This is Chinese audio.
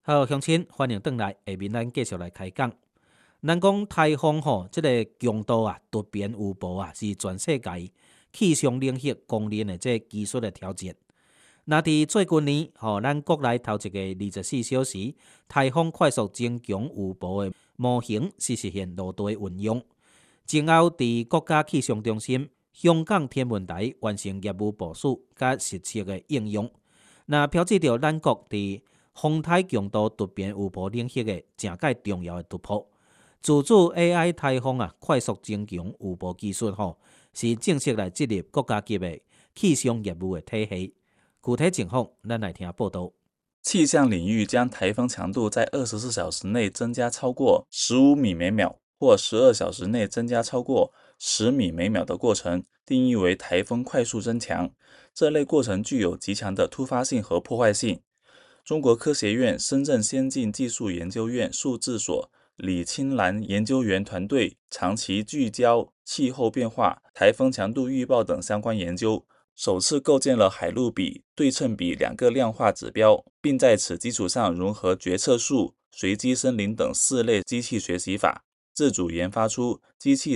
好，乡亲，欢迎回来。下面咱继续来开讲。咱讲台风这个强度突变有无是全世界气象领域公认的这技术的挑战。那伫最近年咱国内头一个24小时台风快速增强有无的模型是实现落地运用。前后伫国家气象中心、香港天文台完成业务部署甲实测的应用，那标志着咱国伫风台强度突变有无领域的正介重要的突破。自主 AI 台风快速增强有无技术是正式来进入国家级的气象业务的体系。具体情况，咱来听报道。 气象领域将台风强度在24小时内增加超过15米每秒，或12小时内增加超过10米每秒的过程，定义为台风快速增强。这类过程具有极强的突发性和破坏性。中国科学院深圳先进技术研究院数字所李青兰研究员团队长期聚焦气候变化、台风强度预报等相关研究，首次构建了海陆比、对称比2个量化指标，并在此基础上融合决策树、随机森林等4类机器学习法，自主研发出机器